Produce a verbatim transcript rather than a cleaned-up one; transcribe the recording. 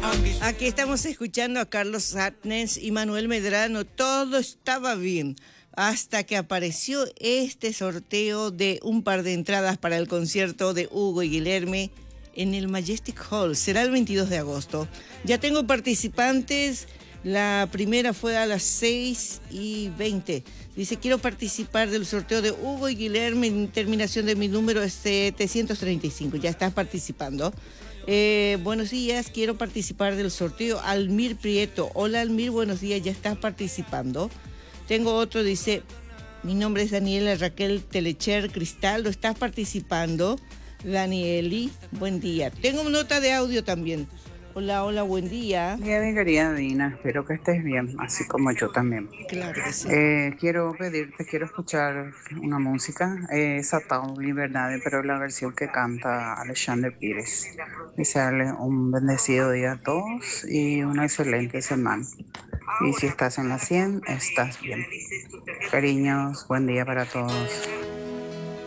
Aquí estamos escuchando a Carlos Satnes y Manuel Medrano. Todo estaba bien hasta que apareció este sorteo de un par de entradas para el concierto de Hugo y Guilherme en el Majestic Hall. Será el veintidós de agosto. Ya tengo participantes. La primera fue a las seis y veinte. Dice, quiero participar del sorteo de Hugo y Guilherme. En terminación de mi número es setecientos treinta y cinco. Ya estás participando. Eh, buenos días, quiero participar del sorteo. Almir Prieto. Hola Almir, buenos días, ya estás participando. Tengo otro, dice, mi nombre es Daniela Raquel Telecher Cristaldo. ¿Estás participando? Danieli, buen día. Tengo una nota de audio también. Hola, hola, buen día. Día, mi querida Dina, espero que estés bien, así como yo también. Claro que sí. Eh, quiero pedirte, quiero escuchar una música, eh, Satauli, ¿verdad? Pero la versión que canta Alexander Pires. Desearle un bendecido día a todos y una excelente semana. Y si estás en la cien, estás bien. Cariños, buen día para todos.